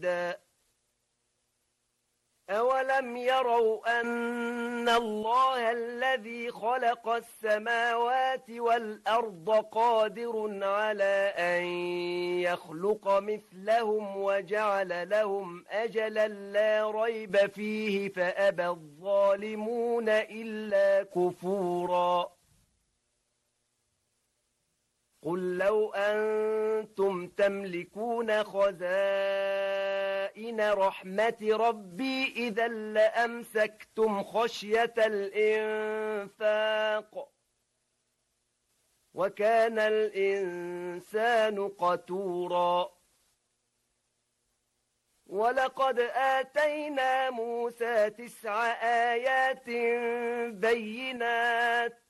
أولم يروا أن الله الذي خلق السماوات والأرض قادر على أن يخلق مثلهم وجعل لهم أجلا لا ريب فيه فأبى الظالمون إلا كفورا قل لو أنتم تملكون خزائن رحمة ربي إذا لأمسكتم خشية الإنفاق وكان الإنسان قتورا ولقد آتينا موسى 9 آيات بينات